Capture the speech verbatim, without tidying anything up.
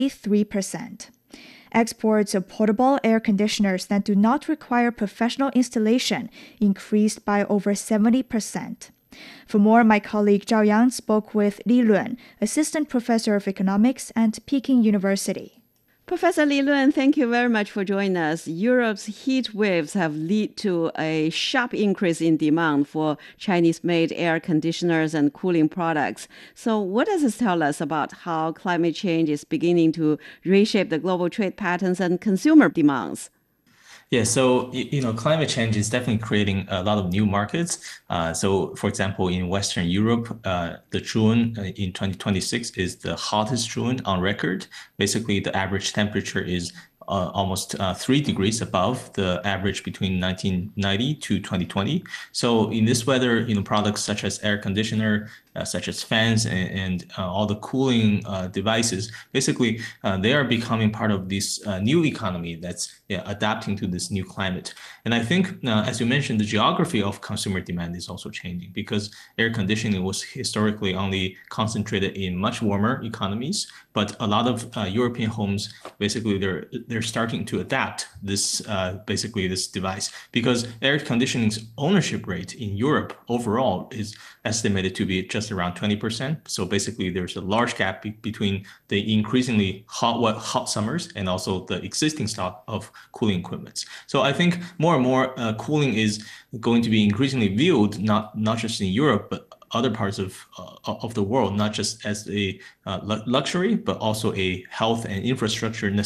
three percent. Exports of portable air conditioners that do not require professional installation increased by over seventy percent. For more, my colleague Zhao Yang spoke with Li Luan, Assistant Professor of Economics at Peking University. Professor Li Luan, thank you very much for joining us. Europe's heat waves have led to a sharp increase in demand for Chinese-made air conditioners and cooling products. So what does this tell us about how climate change is beginning to reshape the global trade patterns and consumer demands? Yeah, so you know, climate change is definitely creating a lot of new markets. Uh, so, for example, in Western Europe, uh, the June uh, in twenty twenty-six is the hottest June on record. Basically, the average temperature is uh, almost uh, three degrees above the average between nineteen ninety to twenty twenty. So, in this weather, you know, products such as air conditioner, uh, such as fans and, and uh, all the cooling uh, devices, basically, uh, they are becoming part of this uh, new economy that's yeah, adapting to this new climate. And I think, uh, as you mentioned, the geography of consumer demand is also changing because air conditioning was historically only concentrated in much warmer economies, but a lot of uh, European homes, basically, they're they're starting to adapt this uh, basically this device because air conditioning's ownership rate in Europe overall is estimated to be just around twenty percent. So basically, there's a large gap be between the increasingly hot, wet, hot summers and also the existing stock of cooling equipment. So I think more and more uh, cooling is going to be increasingly viewed not not just in Europe but other parts of uh, of the world, not just as a uh, luxury but also a health and infrastructure necessity